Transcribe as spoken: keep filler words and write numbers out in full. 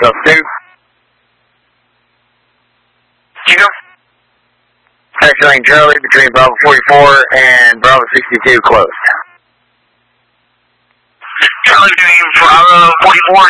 yourself, Stu. Chico? Taxiing Charlie between Bravo forty-four and Bravo sixty-two closed. Charlie between Bravo forty-four